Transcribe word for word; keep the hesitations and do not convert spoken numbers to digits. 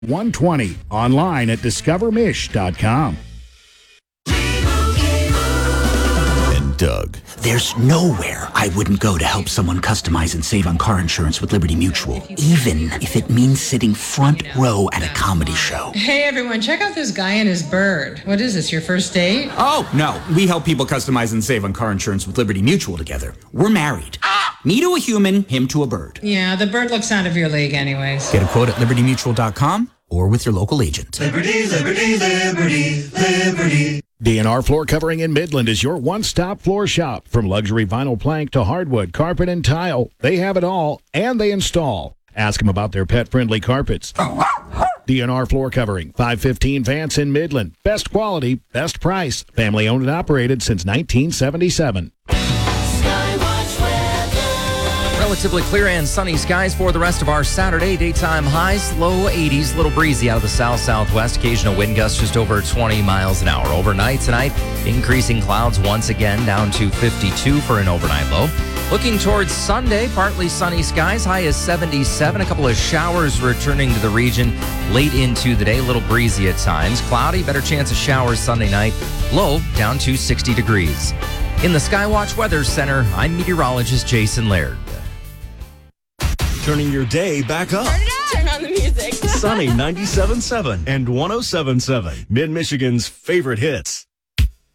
one twenty. Online at discover mish dot com. And Doug. There's nowhere I wouldn't go to help someone customize and save on car insurance with Liberty Mutual, even if it means sitting front row at a comedy show. Hey everyone, check out this guy and his bird. What is this, your first date? Oh, no. We help people customize and save on car insurance with Liberty Mutual together. We're married. Me to a human, him to a bird. Yeah, the bird looks out of your league anyways. Get a quote at liberty mutual dot com or with your local agent. Liberty, liberty, liberty, liberty. D N R Floor Covering in Midland is your one-stop floor shop. From luxury vinyl plank to hardwood, carpet, and tile, they have it all, and they install. Ask them about their pet-friendly carpets. D N R Floor Covering, five fifteen Vance in Midland. Best quality, best price. Family owned and operated since nineteen seventy-seven. Relatively clear and sunny skies for the rest of our Saturday. Daytime highs, low eighties, little breezy out of the south-southwest. Occasional wind gusts just over twenty miles an hour. Overnight tonight, increasing clouds once again down to fifty-two for an overnight low. Looking towards Sunday, partly sunny skies, high is seventy-seven. A couple of showers returning to the region late into the day. A little breezy at times. Cloudy, better chance of showers Sunday night. Low down to sixty degrees. In the Skywatch Weather Center, I'm meteorologist Jason Laird. Turning your day back up. Turn it up. Turn on the music. Sunny ninety-seven point seven and one oh seven point seven. Mid-Michigan's favorite hits.